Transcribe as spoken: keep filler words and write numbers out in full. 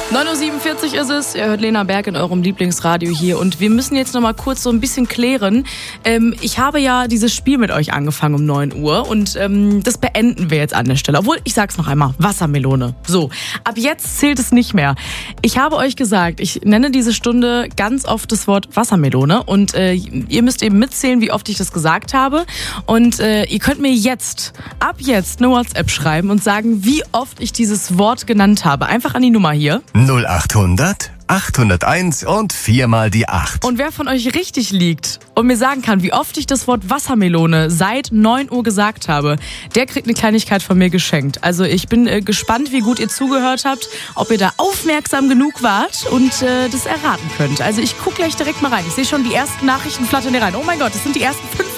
neun Uhr siebenundvierzig ist es, ihr hört Lena Berg in eurem Lieblingsradio hier und wir müssen jetzt noch mal kurz so ein bisschen klären. Ähm, ich habe ja dieses Spiel mit euch angefangen um neun Uhr und ähm, das beenden wir jetzt an der Stelle. Obwohl, ich sag's noch einmal, Wassermelone. So, ab jetzt zählt es nicht mehr. Ich habe euch gesagt, ich nenne diese Stunde ganz oft das Wort Wassermelone und äh, ihr müsst eben mitzählen, wie oft ich das gesagt habe und äh, ihr könnt mir jetzt, ab jetzt eine WhatsApp schreiben und sagen, wie oft ich dieses Wort genannt habe. Einfach an die Nummer hier. null achthundert achthunderteins und viermal die acht. Und wer von euch richtig liegt und mir sagen kann, wie oft ich das Wort Wassermelone seit neun Uhr gesagt habe, der kriegt eine Kleinigkeit von mir geschenkt. Also ich bin äh, gespannt, wie gut ihr zugehört habt, ob ihr da aufmerksam genug wart und äh, das erraten könnt. Also ich gucke gleich direkt mal rein. Ich sehe schon die ersten Nachrichten flattern hier rein. Oh mein Gott, das sind die ersten fünf